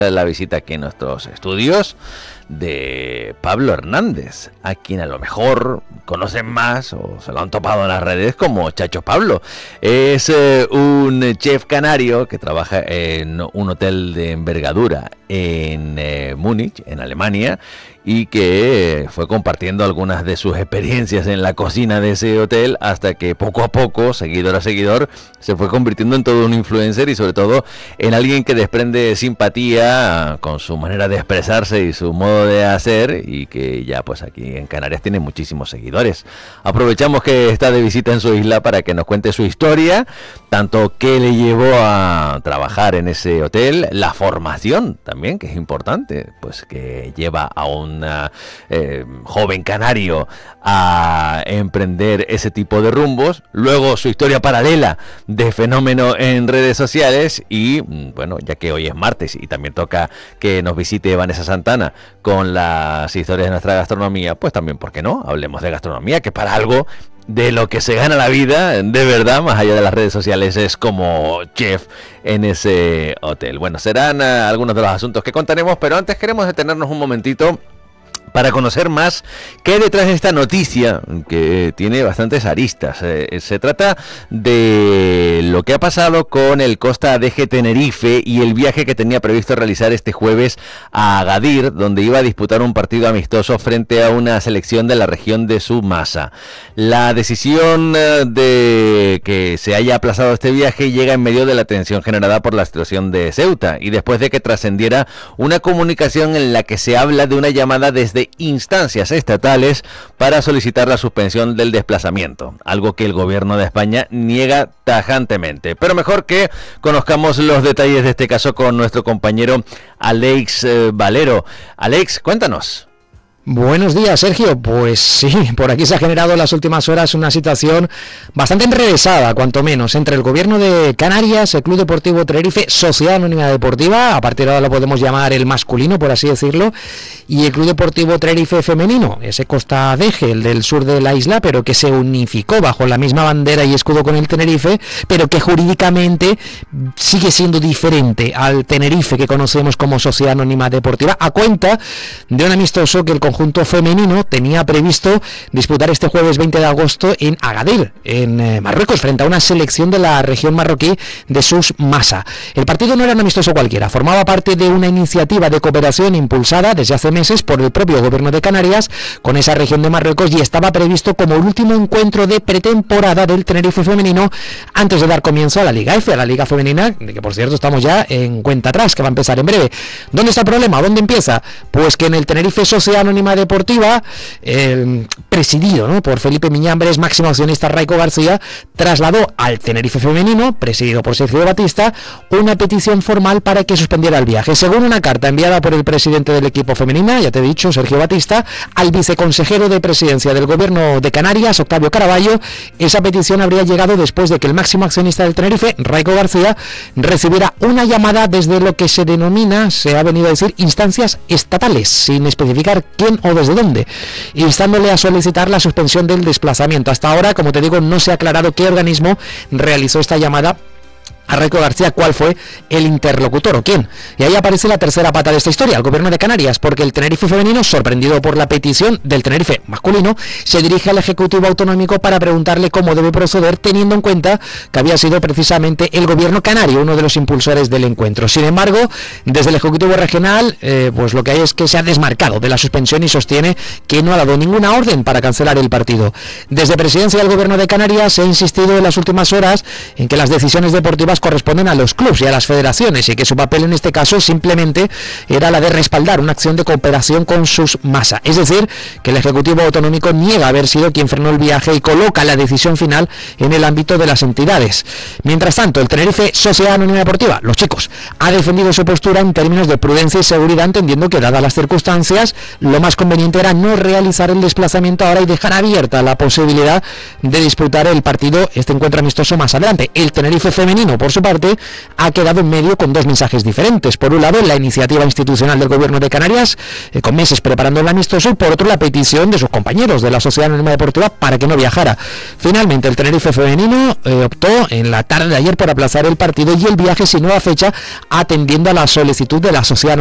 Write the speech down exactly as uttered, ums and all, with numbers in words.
la visita aquí en nuestros estudios de Pablo Hernández, a quien a lo mejor conocen más o se lo han topado en las redes como Chacho Pablo. Es eh, un chef canario que trabaja en un hotel de envergadura en eh, Múnich, en Alemania, y que fue compartiendo algunas de sus experiencias en la cocina de ese hotel hasta que poco a poco, seguidor a seguidor, se fue convirtiendo en todo un influencer y sobre todo en alguien que desprende simpatía con su manera de expresarse y su modo de hacer, y que ya pues aquí en Canarias tiene muchísimos seguidores. Aprovechamos que está de visita en su isla para que nos cuente su historia, tanto qué le llevó a trabajar en ese hotel, la formación también, que es importante, pues que lleva a un Una, eh, joven canario a emprender ese tipo de rumbos, luego su historia paralela de fenómeno en redes sociales y bueno, ya que hoy es martes y también toca que nos visite Vanessa Santana con las historias de nuestra gastronomía, pues también, ¿por qué no? Hablemos de gastronomía, que para algo de lo que se gana la vida, de verdad, más allá de las redes sociales, es como chef en ese hotel. Bueno, serán uh, algunos de los asuntos que contaremos, pero antes queremos detenernos un momentito para conocer más qué hay detrás de esta noticia, que tiene bastantes aristas. Eh, se trata de lo que ha pasado con el Costa Adeje Tenerife y el viaje que tenía previsto realizar este jueves a Agadir, donde iba a disputar un partido amistoso frente a una selección de la región de Sumasa. La decisión eh, de que se haya aplazado este viaje llega en medio de la tensión generada por la situación de Ceuta y después de que trascendiera una comunicación en la que se habla de una llamada desde instancias estatales para solicitar la suspensión del desplazamiento, algo que el gobierno de España niega tajantemente. Pero mejor que conozcamos los detalles de este caso con nuestro compañero Alex eh, Valero. Alex, cuéntanos. Buenos días, Sergio. Pues sí, por aquí se ha generado en las últimas horas una situación bastante enrevesada, cuanto menos, entre el gobierno de Canarias, el Club Deportivo Tenerife, Sociedad Anónima Deportiva, a partir de ahora lo podemos llamar el masculino, por así decirlo, y el Club Deportivo Tenerife femenino, ese Costa Adeje, el del sur de la isla, pero que se unificó bajo la misma bandera y escudo con el Tenerife, pero que jurídicamente sigue siendo diferente al Tenerife que conocemos como Sociedad Anónima Deportiva, a cuenta de un amistoso que el conjunto femenino tenía previsto disputar este jueves veinte de agosto en Agadir, en eh, Marruecos, frente a una selección de la región marroquí de Sumasa. El partido no era un amistoso cualquiera, formaba parte de una iniciativa de cooperación impulsada desde hace meses por el propio gobierno de Canarias con esa región de Marruecos y estaba previsto como el último encuentro de pretemporada del Tenerife femenino antes de dar comienzo a la Liga F, a la Liga Femenina, de que por cierto estamos ya en cuenta atrás, que va a empezar en breve. ¿Dónde está el problema? ¿Dónde empieza? Pues que en el Tenerife Sociedad Anónima Deportiva, eh, presidido ¿no? por Felipe Miñambres, máximo accionista Raico García, trasladó al Tenerife femenino, presidido por Sergio Batista, una petición formal para que suspendiera el viaje. Según una carta enviada por el presidente del equipo femenina, ya te he dicho, Sergio Batista, al viceconsejero de presidencia del gobierno de Canarias, Octavio Caraballo, esa petición habría llegado después de que el máximo accionista del Tenerife, Raico García, recibiera una llamada desde lo que se denomina, se ha venido a decir, instancias estatales, sin especificar quién o desde dónde, instándole a solicitar la suspensión del desplazamiento. Hasta ahora, como te digo, no se ha aclarado qué organismo realizó esta llamada a Raico García, cuál fue el interlocutor o quién. Y ahí aparece la tercera pata de esta historia, el gobierno de Canarias, porque el Tenerife femenino, sorprendido por la petición del Tenerife masculino, se dirige al Ejecutivo Autonómico para preguntarle cómo debe proceder, teniendo en cuenta que había sido precisamente el gobierno canario uno de los impulsores del encuentro. Sin embargo, desde el Ejecutivo Regional, eh, pues lo que hay es que se ha desmarcado de la suspensión y sostiene que no ha dado ninguna orden para cancelar el partido. Desde Presidencia del Gobierno de Canarias se ha insistido en las últimas horas en que las decisiones deportivas corresponden a los clubes y a las federaciones y que su papel en este caso simplemente era la de respaldar una acción de cooperación con Sumasa. Es decir, que el Ejecutivo Autonómico niega haber sido quien frenó el viaje y coloca la decisión final en el ámbito de las entidades. Mientras tanto, el Tenerife Sociedad Anónima Deportiva, los chicos, ha defendido su postura en términos de prudencia y seguridad, entendiendo que dadas las circunstancias, lo más conveniente era no realizar el desplazamiento ahora y dejar abierta la posibilidad de disputar el partido, este encuentro amistoso más adelante. El Tenerife femenino, por su parte, ha quedado en medio con dos mensajes diferentes. Por un lado, la iniciativa institucional del Gobierno de Canarias, eh, con meses preparando el amistoso, y por otro, la petición de sus compañeros de la Sociedad Anónima Deportiva para que no viajara. Finalmente, el Tenerife femenino eh, optó en la tarde de ayer por aplazar el partido y el viaje sin nueva fecha, atendiendo a la solicitud de la Sociedad